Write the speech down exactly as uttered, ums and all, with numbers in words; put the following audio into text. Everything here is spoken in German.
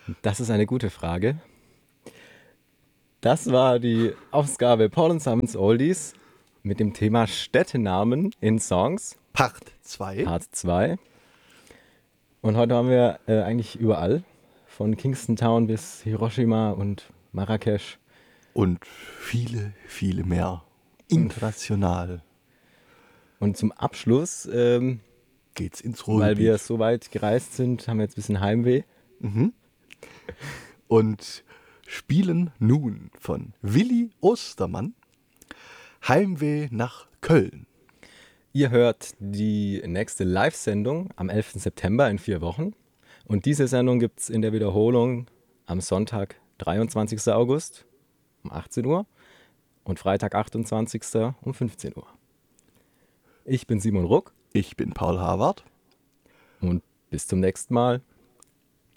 Das ist eine gute Frage. Das war die Ausgabe Paul und Simons Oldies mit dem Thema Städtenamen in Songs, Part zwei. Part zwei. Und heute haben wir äh, eigentlich überall, von Kingston Town bis Hiroshima und Marrakesch. Und viele, viele mehr. International Und zum Abschluss, ähm, geht's ins weil wir Ruhrgebiet. so weit gereist sind, haben wir jetzt ein bisschen Heimweh. Und spielen nun von Willi Ostermann Heimweh nach Köln. Ihr hört die nächste Live-Sendung am elften September in vier Wochen. Und diese Sendung gibt es in der Wiederholung am Sonntag, dreiundzwanzigsten August um achtzehn Uhr und Freitag, achtundzwanzigsten um fünfzehn Uhr. Ich bin Simon Ruck Ich bin Paul Harvard. und bis zum nächsten Mal.